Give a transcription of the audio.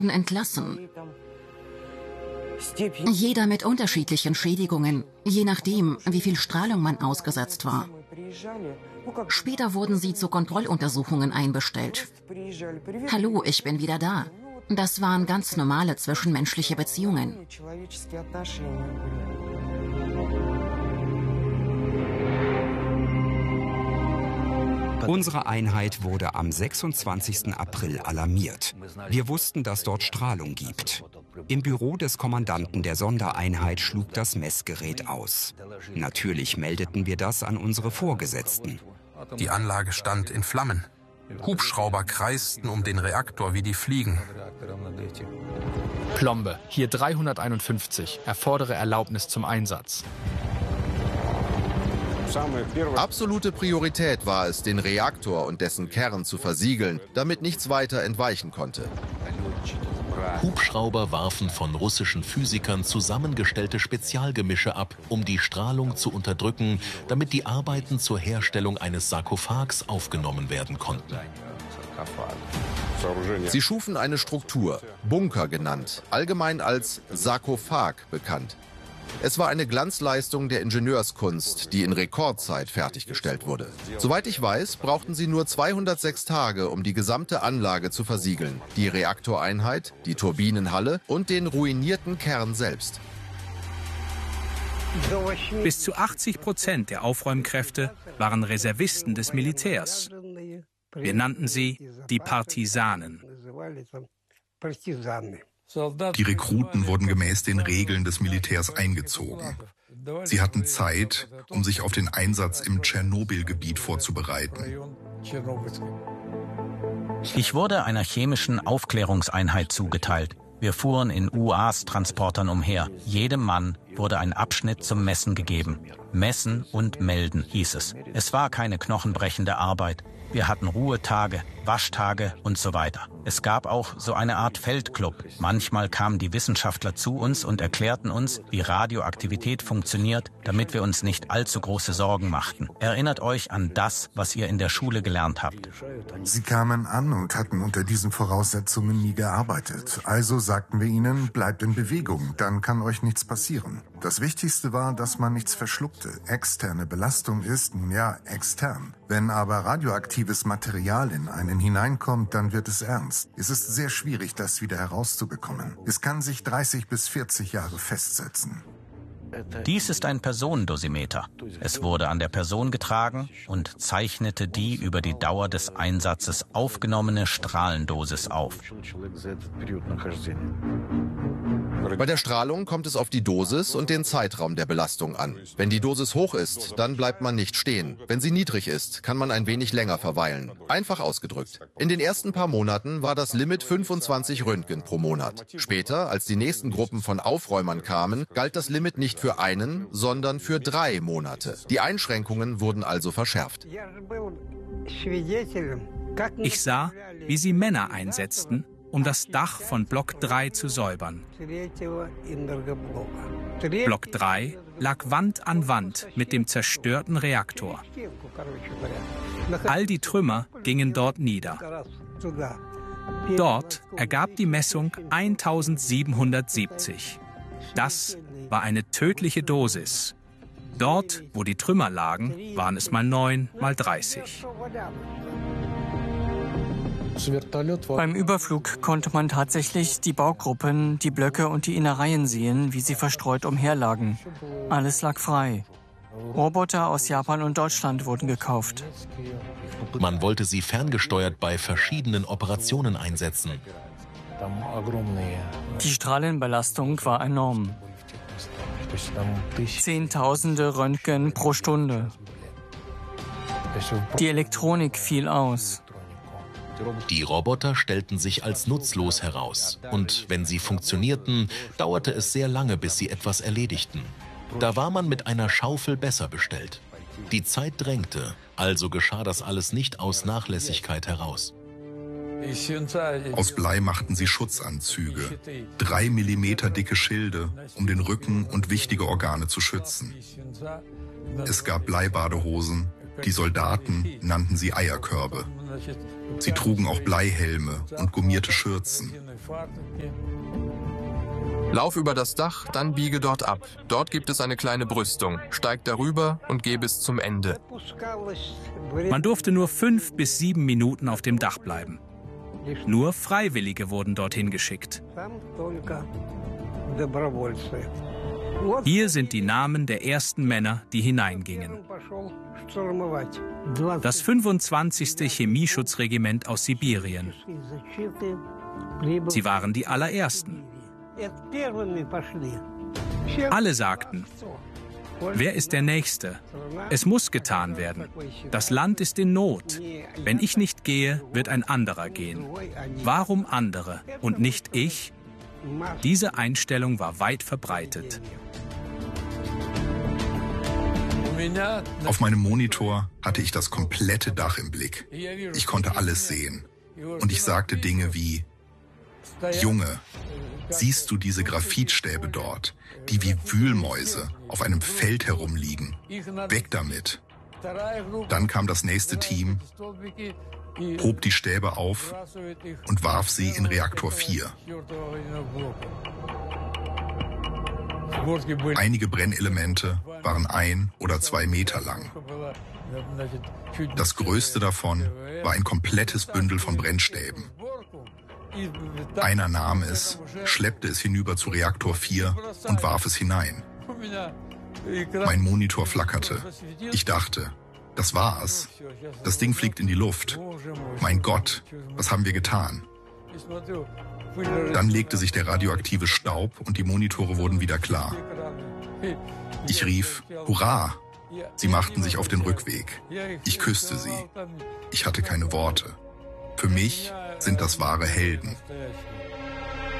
entlassen. Jeder mit unterschiedlichen Schädigungen, je nachdem, wie viel Strahlung man ausgesetzt war. Später wurden sie zu Kontrolluntersuchungen einbestellt. Hallo, ich bin wieder da. Das waren ganz normale zwischenmenschliche Beziehungen. Unsere Einheit wurde am 26. April alarmiert. Wir wussten, dass dort Strahlung gibt. Im Büro des Kommandanten der Sondereinheit schlug das Messgerät aus. Natürlich meldeten wir das an unsere Vorgesetzten. Die Anlage stand in Flammen. Hubschrauber kreisten um den Reaktor wie die Fliegen. Plombe, hier 351, erfordere Erlaubnis zum Einsatz. Absolute Priorität war es, den Reaktor und dessen Kern zu versiegeln, damit nichts weiter entweichen konnte. Hubschrauber warfen von russischen Physikern zusammengestellte Spezialgemische ab, um die Strahlung zu unterdrücken, damit die Arbeiten zur Herstellung eines Sarkophags aufgenommen werden konnten. Sie schufen eine Struktur, Bunker genannt, allgemein als Sarkophag bekannt. Es war eine Glanzleistung der Ingenieurskunst, die in Rekordzeit fertiggestellt wurde. Soweit ich weiß, brauchten sie nur 206 Tage, um die gesamte Anlage zu versiegeln. Die Reaktoreinheit, die Turbinenhalle und den ruinierten Kern selbst. Bis zu 80% der Aufräumkräfte waren Reservisten des Militärs. Wir nannten sie die Partisanen. Die Rekruten wurden gemäß den Regeln des Militärs eingezogen. Sie hatten Zeit, um sich auf den Einsatz im Tschernobyl-Gebiet vorzubereiten. Ich wurde einer chemischen Aufklärungseinheit zugeteilt. Wir fuhren in UAS-Transportern umher. Jedem Mann wurde ein Abschnitt zum Messen gegeben. Messen und melden hieß es. Es war keine knochenbrechende Arbeit. Wir hatten Ruhetage, Waschtage und so weiter. Es gab auch so eine Art Feldclub. Manchmal kamen die Wissenschaftler zu uns und erklärten uns, wie Radioaktivität funktioniert, damit wir uns nicht allzu große Sorgen machten. Erinnert euch an das, was ihr in der Schule gelernt habt. Sie kamen an und hatten unter diesen Voraussetzungen nie gearbeitet. Also sagten wir ihnen, bleibt in Bewegung, dann kann euch nichts passieren. Das Wichtigste war, dass man nichts verschluckte. Externe Belastung ist, nun ja, extern. Wenn aber radioaktives Material in einen hineinkommt, dann wird es ernst. Es ist sehr schwierig, das wieder herauszubekommen. Es kann sich 30 bis 40 Jahre festsetzen. Dies ist ein Personendosimeter. Es wurde an der Person getragen und zeichnete die über die Dauer des Einsatzes aufgenommene Strahlendosis auf. Bei der Strahlung kommt es auf die Dosis und den Zeitraum der Belastung an. Wenn die Dosis hoch ist, dann bleibt man nicht stehen. Wenn sie niedrig ist, kann man ein wenig länger verweilen. Einfach ausgedrückt. In den ersten paar Monaten war das Limit 25 Röntgen pro Monat. Später, als die nächsten Gruppen von Aufräumern kamen, galt das Limit nicht für einen, sondern für 3 Monate. Die Einschränkungen wurden also verschärft. Ich sah, wie sie Männer einsetzten, um das Dach von Block 3 zu säubern. Block 3 lag Wand an Wand mit dem zerstörten Reaktor. All die Trümmer gingen dort nieder. Dort ergab die Messung 1770. Das war eine tödliche Dosis. Dort, wo die Trümmer lagen, waren es mal 9, mal 30. Beim Überflug konnte man tatsächlich die Baugruppen, die Blöcke und die Innereien sehen, wie sie verstreut umherlagen. Alles lag frei. Roboter aus Japan und Deutschland wurden gekauft. Man wollte sie ferngesteuert bei verschiedenen Operationen einsetzen. Die Strahlenbelastung war enorm. Zehntausende Röntgen pro Stunde. Die Elektronik fiel aus. Die Roboter stellten sich als nutzlos heraus. Und wenn sie funktionierten, dauerte es sehr lange, bis sie etwas erledigten. Da war man mit einer Schaufel besser bestellt. Die Zeit drängte, also geschah das alles nicht aus Nachlässigkeit heraus. Aus Blei machten sie Schutzanzüge, 3 Millimeter dicke Schilde, um den Rücken und wichtige Organe zu schützen. Es gab Bleibadehosen, die Soldaten nannten sie Eierkörbe. Sie trugen auch Bleihelme und gummierte Schürzen. Lauf über das Dach, dann biege dort ab. Dort gibt es eine kleine Brüstung. Steig darüber und geh bis zum Ende. Man durfte nur 5 bis 7 Minuten auf dem Dach bleiben. Nur Freiwillige wurden dorthin geschickt. Hier sind die Namen der ersten Männer, die hineingingen. Das 25. Chemieschutzregiment aus Sibirien. Sie waren die allerersten. Alle sagten, wer ist der Nächste? Es muss getan werden. Das Land ist in Not. Wenn ich nicht gehe, wird ein anderer gehen. Warum andere und nicht ich? Diese Einstellung war weit verbreitet. Auf meinem Monitor hatte ich das komplette Dach im Blick. Ich konnte alles sehen. Und ich sagte Dinge wie: Junge, siehst du diese Graphitstäbe dort, die wie Wühlmäuse auf einem Feld herumliegen? Weg damit. Dann kam das nächste Team, hob die Stäbe auf und warf sie in Reaktor 4. Einige Brennelemente waren 1 oder 2 Meter lang. Das größte davon war ein komplettes Bündel von Brennstäben. Einer nahm es, schleppte es hinüber zu Reaktor 4 und warf es hinein. Mein Monitor flackerte. Ich dachte, das war's. Das Ding fliegt in die Luft. Mein Gott, was haben wir getan? Dann legte sich der radioaktive Staub und die Monitore wurden wieder klar. Ich rief, Hurra! Sie machten sich auf den Rückweg. Ich küsste sie. Ich hatte keine Worte. Für mich sind das wahre Helden.